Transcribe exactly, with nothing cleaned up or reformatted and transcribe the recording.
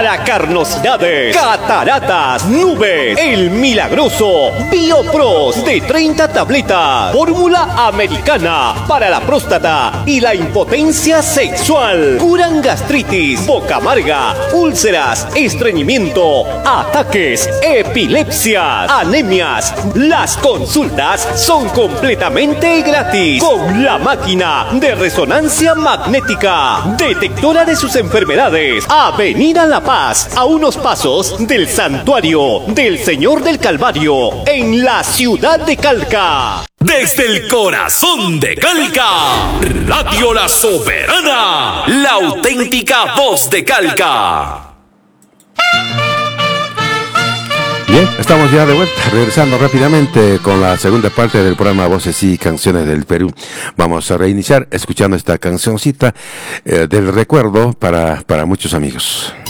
Para carnosidades, cataratas, nubes, el milagroso BioPros de treinta tabletas. Fórmula americana para la próstata y la impotencia sexual. Curan gastritis, boca amarga, úlceras, estreñimiento, ataques, epilepsias, anemias. Las consultas son completamente gratis con la máquina de resonancia magnética, detectora de sus enfermedades. Avenida La Paz, a unos pasos del Santuario del Señor del Calvario, en la ciudad de Calca. Desde el corazón de Calca, Radio La Soberana, la auténtica voz de Calca. Bien, estamos ya de vuelta, regresando rápidamente con la segunda parte del programa Voces y Canciones del Perú. Vamos a reiniciar escuchando esta cancioncita eh, del recuerdo para, para muchos amigos.